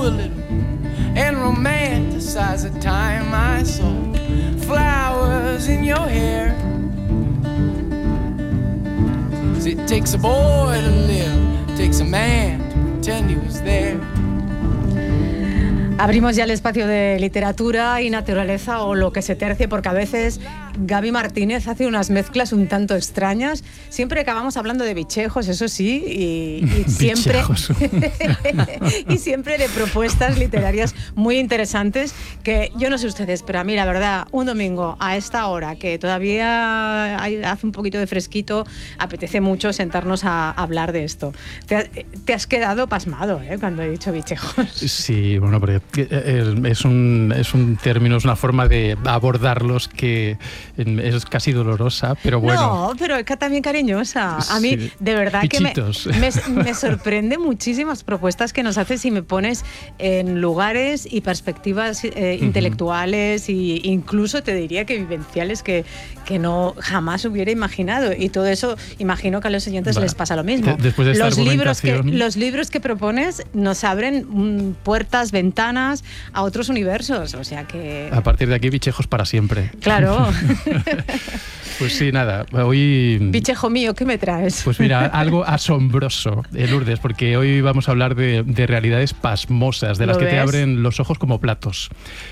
a little and romanticize the time I saw flowers in your hair. 'Cause it takes a boy to live, it takes a man to pretend he was there. Abrimos ya el espacio de literatura y naturaleza o lo que se tercie, porque a veces Gaby Martínez hace unas mezclas un tanto extrañas. Siempre acabamos hablando de bichejos, eso sí, y siempre y siempre de propuestas literarias muy interesantes que yo no sé ustedes, pero a mí la verdad, un domingo a esta hora que todavía hace un poquito de fresquito, apetece mucho sentarnos a hablar de esto. Te has quedado pasmado, cuando he dicho bichejos. Sí, bueno, pero es un término, es una forma de abordarlos que es casi dolorosa, pero bueno. No, pero es que también cariñosa. A mí, sí, de verdad pichitos. que me sorprende muchísimas propuestas que nos haces y me pones en lugares y perspectivas intelectuales e incluso te diría que vivenciales que no jamás hubiera imaginado. Y todo eso, imagino que a los oyentes les pasa lo mismo. Después de esta argumentación... los libros que propones nos abren puertas, ventanas a otros universos. O sea que... A partir de aquí, bichejos para siempre. Claro. Pues sí, nada, hoy... Bichejo mío, ¿qué me traes? Pues mira, algo asombroso, Lourdes, porque hoy vamos a hablar de realidades pasmosas, de las que te abren los ojos como platos.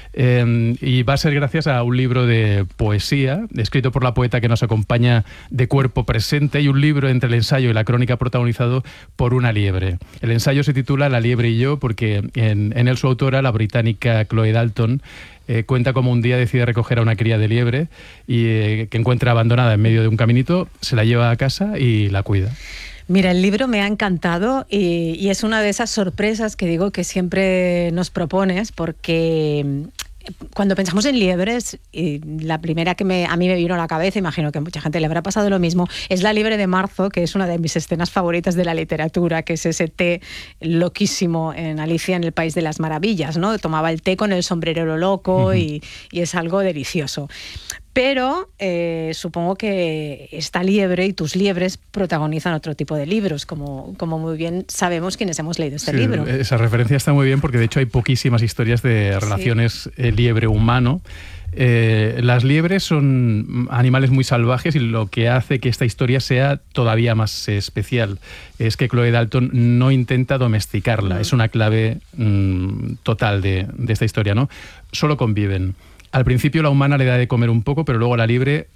Y va a ser gracias a un libro de poesía, escrito por la poeta que nos acompaña de cuerpo presente, y un libro entre el ensayo y la crónica protagonizado por una liebre. El ensayo se titula La liebre y yo, porque en él su autora, la británica Chloe Dalton, cuenta cómo un día decide recoger a una cría de liebre y que encuentra abandonada en medio de un caminito, se la lleva a casa y la cuida. Mira, el libro me ha encantado y es una de esas sorpresas que digo que siempre nos propones, porque cuando pensamos en liebres, la primera que a mí me vino a la cabeza, imagino que a mucha gente le habrá pasado lo mismo, es La liebre de marzo, que es una de mis escenas favoritas de la literatura, que es ese té loquísimo en Alicia en el País de las Maravillas, ¿no? Tomaba el té con el sombrerero loco y es algo delicioso. Pero supongo que esta liebre y tus liebres protagonizan otro tipo de libros, como muy bien sabemos quienes hemos leído este libro. Esa referencia está muy bien porque de hecho hay poquísimas historias de relaciones liebre-humano. Las liebres son animales muy salvajes y lo que hace que esta historia sea todavía más especial es que Chloe Dalton no intenta domesticarla. Es una clave total de esta historia, ¿no? Solo conviven. Al principio la humana le da de comer un poco, pero luego la liebre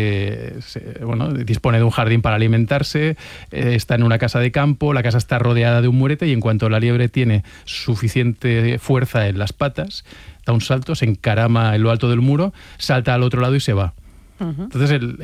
dispone de un jardín para alimentarse, está en una casa de campo, la casa está rodeada de un murete y en cuanto la liebre tiene suficiente fuerza en las patas, da un salto, se encarama en lo alto del muro, salta al otro lado y se va. Entonces